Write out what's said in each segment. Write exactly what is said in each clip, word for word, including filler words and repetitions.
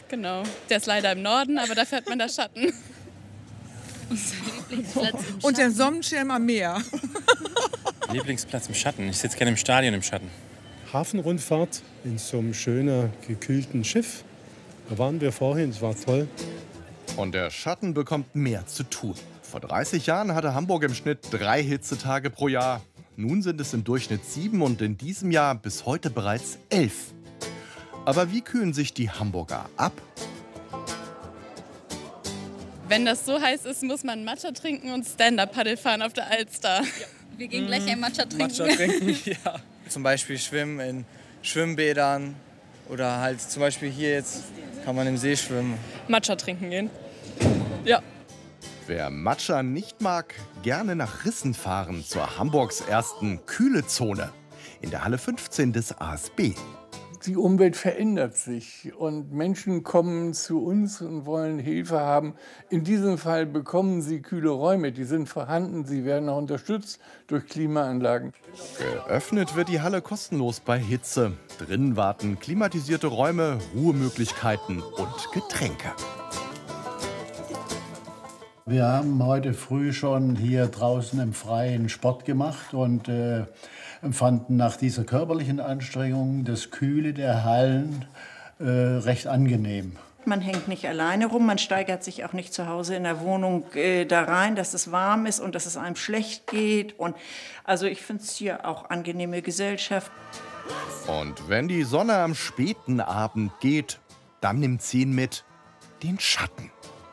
Genau. Der ist leider im Norden, aber dafür hat man da Schatten. Und der Sonnenschirm am Meer. Lieblingsplatz im Schatten. Ich sitze gerne im Stadion im Schatten. Hafenrundfahrt in so einem schönen, gekühlten Schiff. Da waren wir vorhin, es war toll. Und der Schatten bekommt mehr zu tun. Vor dreißig Jahren hatte Hamburg im Schnitt drei Hitzetage pro Jahr. Nun sind es im Durchschnitt sieben und in diesem Jahr bis heute bereits elf. Aber wie kühlen sich die Hamburger ab? Wenn das so heiß ist, muss man Matcha trinken und Stand-Up-Paddle fahren auf der Alster. Ja. Wir gehen gleich ein Matcha trinken. Matcha trinken, ja. Zum Beispiel schwimmen in Schwimmbädern oder halt zum Beispiel hier jetzt kann man im See schwimmen. Matcha trinken gehen. Ja. Wer Matcha nicht mag, gerne nach Rissen fahren zur Hamburgs ersten Kühlezone in der Halle fünfzehn des A S B. Die Umwelt verändert sich und Menschen kommen zu uns und wollen Hilfe haben. In diesem Fall bekommen sie kühle Räume, die sind vorhanden, sie werden auch unterstützt durch Klimaanlagen. Geöffnet wird die Halle kostenlos bei Hitze. Drinnen warten klimatisierte Räume, Ruhemöglichkeiten und Getränke. Wir haben heute früh schon hier draußen im Freien Sport gemacht und äh, empfanden nach dieser körperlichen Anstrengung das Kühle der Hallen äh, recht angenehm. Man hängt nicht alleine rum, man steigert sich auch nicht zu Hause in der Wohnung äh, da rein, dass es warm ist und dass es einem schlecht geht. Und also ich finde es hier auch angenehme Gesellschaft. Und wenn die Sonne am späten Abend geht, dann nimmt sie ihn mit, den Schatten.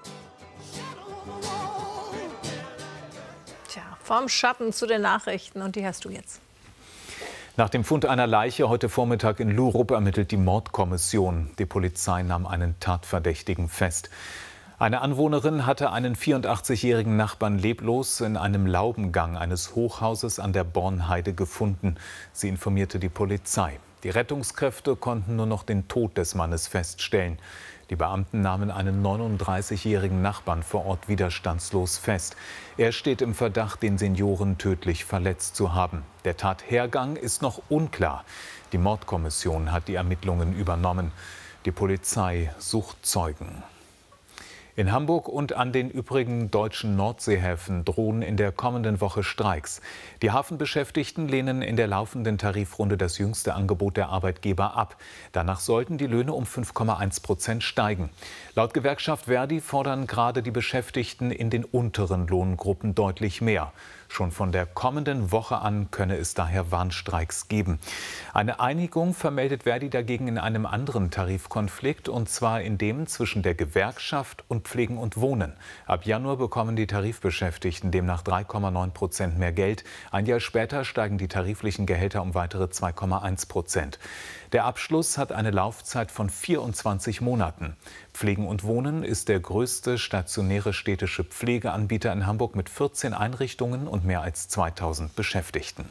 Tja, vom Schatten zu den Nachrichten und die hast du jetzt. Nach dem Fund einer Leiche heute Vormittag in Lurup ermittelt die Mordkommission. Die Polizei nahm einen Tatverdächtigen fest. Eine Anwohnerin hatte einen vierundachtzigjährigen Nachbarn leblos in einem Laubengang eines Hochhauses an der Bornheide gefunden. Sie informierte die Polizei. Die Rettungskräfte konnten nur noch den Tod des Mannes feststellen. Die Beamten nahmen einen neununddreißigjährigen Nachbarn vor Ort widerstandslos fest. Er steht im Verdacht, den Senioren tödlich verletzt zu haben. Der Tathergang ist noch unklar. Die Mordkommission hat die Ermittlungen übernommen. Die Polizei sucht Zeugen. In Hamburg und an den übrigen deutschen Nordseehäfen drohen in der kommenden Woche Streiks. Die Hafenbeschäftigten lehnen in der laufenden Tarifrunde das jüngste Angebot der Arbeitgeber ab. Danach sollten die Löhne um fünf Komma eins Prozent steigen. Laut Gewerkschaft Verdi fordern gerade die Beschäftigten in den unteren Lohngruppen deutlich mehr. Schon von der kommenden Woche an könne es daher Warnstreiks geben. Eine Einigung vermeldet Verdi dagegen in einem anderen Tarifkonflikt, und zwar in dem zwischen der Gewerkschaft und Pflegen und Wohnen. Ab Januar bekommen die Tarifbeschäftigten demnach drei Komma neun Prozent mehr Geld. Ein Jahr später steigen die tariflichen Gehälter um weitere zwei Komma eins Prozent. Der Abschluss hat eine Laufzeit von vierundzwanzig Monaten. Pflegen und Wohnen ist der größte stationäre städtische Pflegeanbieter in Hamburg mit vierzehn Einrichtungen und mehr als zweitausend Beschäftigten.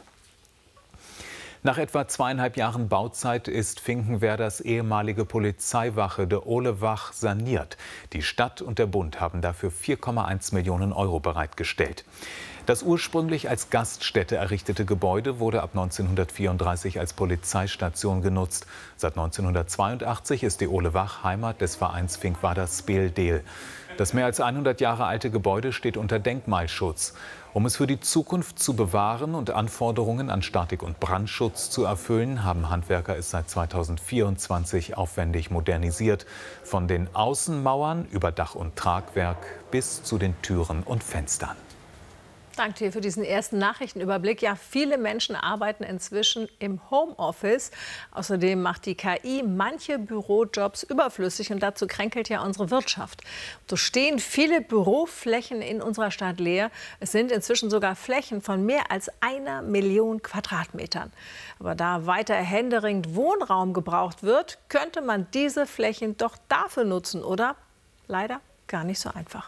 Nach etwa zweieinhalb Jahren Bauzeit ist Finkenwerders ehemalige Polizeiwache de Olewach saniert. Die Stadt und der Bund haben dafür vier Komma eins Millionen Euro bereitgestellt. Das ursprünglich als Gaststätte errichtete Gebäude wurde ab neunzehnhundertvierunddreißig als Polizeistation genutzt. Seit neunzehnhundertzweiundachtzig ist die Olewach Heimat des Vereins Finkenwerder Speldeel. Das mehr als hundert Jahre alte Gebäude steht unter Denkmalschutz. Um es für die Zukunft zu bewahren und Anforderungen an Statik- und Brandschutz zu erfüllen, haben Handwerker es seit zweitausendvierundzwanzig aufwendig modernisiert. Von den Außenmauern über Dach und Tragwerk bis zu den Türen und Fenstern. Danke dir für diesen ersten Nachrichtenüberblick. Ja, viele Menschen arbeiten inzwischen im Homeoffice. Außerdem macht die K I manche Bürojobs überflüssig und dazu kränkelt ja unsere Wirtschaft. So stehen viele Büroflächen in unserer Stadt leer. Es sind inzwischen sogar Flächen von mehr als einer Million Quadratmetern. Aber da weiter händeringend Wohnraum gebraucht wird, könnte man diese Flächen doch dafür nutzen, oder? Leider gar nicht so einfach.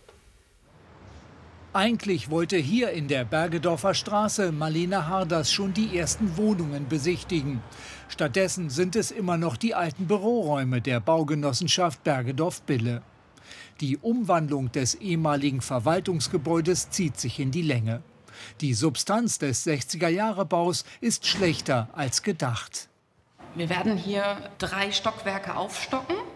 Eigentlich wollte hier in der Bergedorfer Straße Marlene Harders schon die ersten Wohnungen besichtigen. Stattdessen sind es immer noch die alten Büroräume der Baugenossenschaft Bergedorf-Bille. Die Umwandlung des ehemaligen Verwaltungsgebäudes zieht sich in die Länge. Die Substanz des sechziger-Jahre-Baus ist schlechter als gedacht. Wir werden hier drei Stockwerke aufstocken